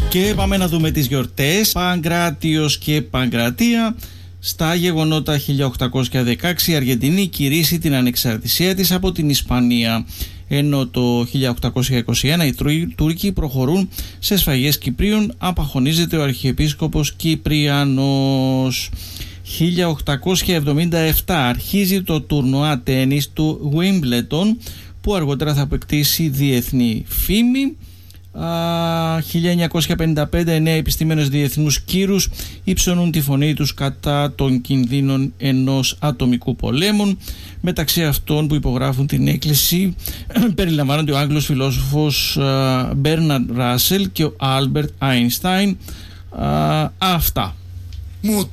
Και πάμε να δούμε τις γιορτές. Παγκράτιος και Παγκρατία. Στα γεγονότα 1816 η Αργεντινή κηρύσσει την ανεξαρτησία της από την Ισπανία, ενώ το 1821 οι Τούρκοι προχωρούν σε σφαγές Κυπρίων, απαχωνίζεται ο Αρχιεπίσκοπος Κυπριανός. 1877 αρχίζει το τουρνουά τένις του Wimbledon, που αργότερα θα αποκτήσει διεθνή φήμη. 1955 νέα επιστήμονες διεθνούς κύρους υψώνουν τη φωνή τους κατά των κινδύνων ενός ατομικού πολέμου. Μεταξύ αυτών που υπογράφουν την έκκληση περιλαμβάνονται ο Άγγλος φιλόσοφος Μπέρναρντ Ράσελ και ο Άλμπερτ Άινστάιν. Αυτά.